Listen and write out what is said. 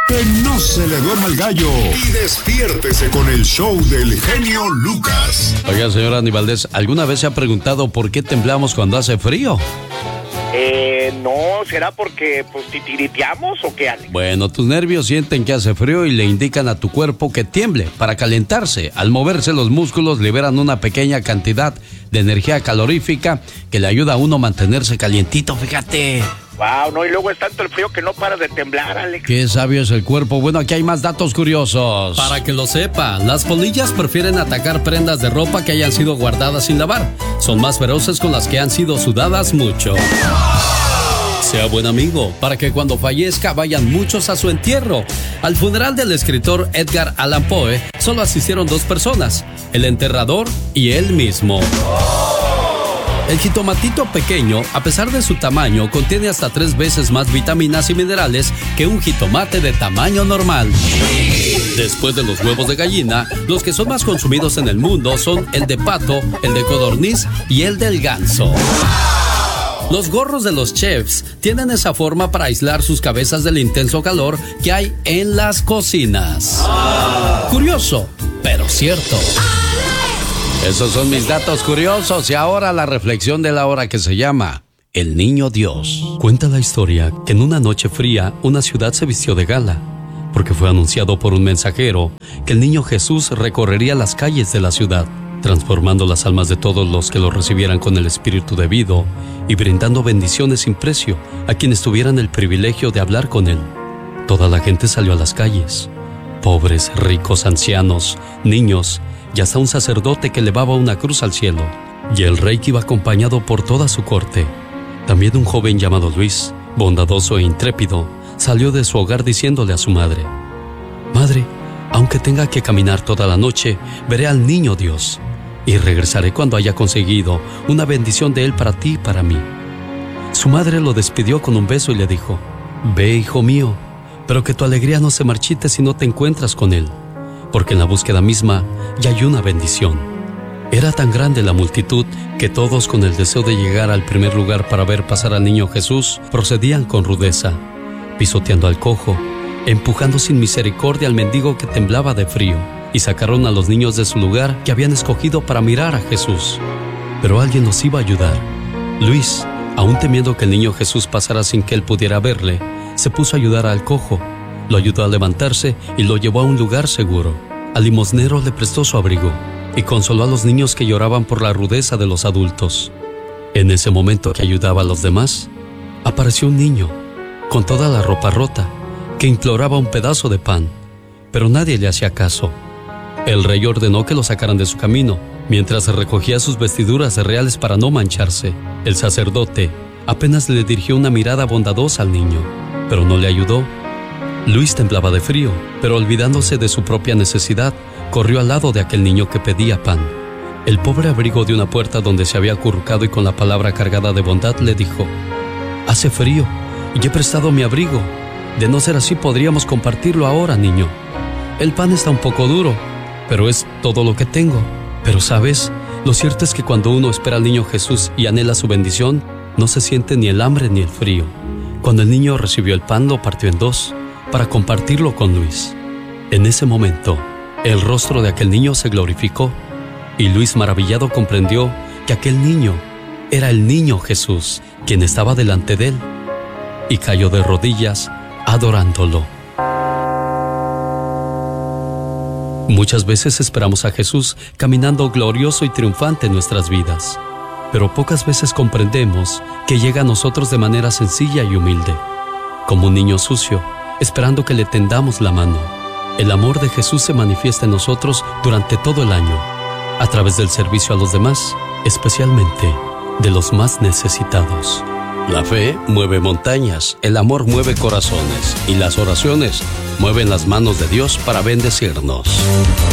Que no se le duerma el gallo y despiértese con el show del genio Lucas. Oiga, señor Andy Valdés, ¿alguna vez se ha preguntado por qué temblamos cuando hace frío? No, ¿será porque pues titiriteamos o qué, Alex? Bueno, tus nervios sienten que hace frío y le indican a tu cuerpo que tiemble para calentarse. Al moverse los músculos liberan una pequeña cantidad de energía calorífica que le ayuda a uno a mantenerse calientito, fíjate. Wow, no, y luego es tanto el frío que no para de temblar, Alex. Qué sabio es el cuerpo. Bueno, aquí hay más datos curiosos. Para que lo sepa, las polillas prefieren atacar prendas de ropa que hayan sido guardadas sin lavar. Son más feroces con las que han sido sudadas mucho. Sea buen amigo, para que cuando fallezca vayan muchos a su entierro. Al funeral del escritor Edgar Allan Poe solo asistieron 2 personas, el enterrador y él mismo. El jitomatito pequeño, a pesar de su tamaño, contiene hasta 3 veces más vitaminas y minerales que un jitomate de tamaño normal. Después de los huevos de gallina, los que son más consumidos en el mundo son el de pato, el de codorniz y el del ganso. Los gorros de los chefs tienen esa forma para aislar sus cabezas del intenso calor que hay en las cocinas. Curioso, pero cierto. Esos son mis datos curiosos y ahora la reflexión de la hora que se llama El Niño Dios. Cuenta la historia que en una noche fría una ciudad se vistió de gala, porque fue anunciado por un mensajero que el niño Jesús recorrería las calles de la ciudad, transformando las almas de todos los que lo recibieran con el espíritu debido y brindando bendiciones sin precio a quienes tuvieran el privilegio de hablar con él. Toda la gente salió a las calles, pobres, ricos, ancianos, niños y hasta un sacerdote que elevaba una cruz al cielo, y el rey que iba acompañado por toda su corte. También un joven llamado Luis, bondadoso e intrépido, salió de su hogar diciéndole a su madre: «Madre, aunque tenga que caminar toda la noche, veré al niño Dios, y regresaré cuando haya conseguido una bendición de él para ti y para mí». Su madre lo despidió con un beso y le dijo: «Ve, hijo mío, pero que tu alegría no se marchite si no te encuentras con él, porque en la búsqueda misma ya hay una bendición». Era tan grande la multitud que todos, con el deseo de llegar al primer lugar para ver pasar al niño Jesús, procedían con rudeza, pisoteando al cojo, empujando sin misericordia al mendigo que temblaba de frío, y sacaron a los niños de su lugar que habían escogido para mirar a Jesús. Pero alguien los iba a ayudar. Luis, aún temiendo que el niño Jesús pasara sin que él pudiera verle, se puso a ayudar al cojo, lo ayudó a levantarse y lo llevó a un lugar seguro. Al limosnero le prestó su abrigo y consoló a los niños que lloraban por la rudeza de los adultos. En ese momento que ayudaba a los demás, apareció un niño, con toda la ropa rota, que imploraba un pedazo de pan, pero nadie le hacía caso. El rey ordenó que lo sacaran de su camino, mientras recogía sus vestiduras reales para no mancharse. El sacerdote apenas le dirigió una mirada bondadosa al niño, pero no le ayudó. Luis temblaba de frío, pero olvidándose de su propia necesidad, corrió al lado de aquel niño que pedía pan. El pobre abrigo de una puerta donde se había acurrucado y con la palabra cargada de bondad le dijo: «Hace frío y he prestado mi abrigo. De no ser así podríamos compartirlo ahora, niño. El pan está un poco duro, pero es todo lo que tengo. Pero sabes, lo cierto es que cuando uno espera al niño Jesús y anhela su bendición, no se siente ni el hambre ni el frío». Cuando el niño recibió el pan, lo partió en 2 para compartirlo con Luis. En ese momento, el rostro de aquel niño se glorificó, y Luis, maravillado, comprendió que aquel niño era el niño Jesús, quien estaba delante de él, y cayó de rodillas adorándolo. Muchas veces esperamos a Jesús caminando glorioso y triunfante en nuestras vidas, pero pocas veces comprendemos que llega a nosotros de manera sencilla y humilde, como un niño sucio, esperando que le tendamos la mano. El amor de Jesús se manifiesta en nosotros durante todo el año, a través del servicio a los demás, especialmente de los más necesitados. La fe mueve montañas, el amor mueve corazones y las oraciones mueven las manos de Dios para bendecirnos.